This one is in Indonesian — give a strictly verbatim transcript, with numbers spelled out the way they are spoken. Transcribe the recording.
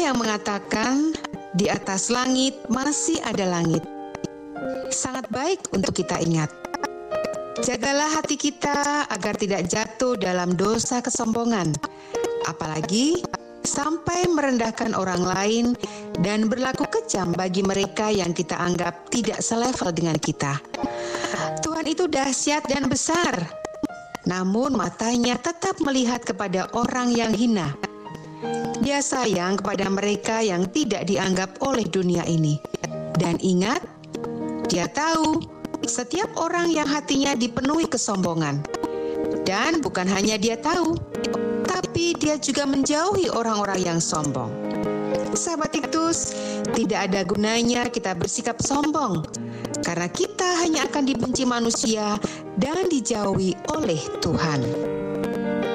yang mengatakan di atas langit masih ada langit. Sangat baik untuk kita ingat. Jagalah hati kita agar tidak jatuh dalam dosa kesombongan, apalagi sampai merendahkan orang lain dan berlaku kejam bagi mereka yang kita anggap tidak selevel dengan kita. Tuhan itu dahsyat dan besar, namun matanya tetap melihat kepada orang yang hina. Dia sayang kepada mereka yang tidak dianggap oleh dunia ini. Dan ingat, Dia tahu setiap orang yang hatinya dipenuhi kesombongan. Dan bukan hanya Dia tahu, tapi Dia juga menjauhi orang-orang yang sombong. Sahabat Titus, tidak ada gunanya kita bersikap sombong, karena kita hanya akan dibenci manusia dan dijauhi oleh Tuhan.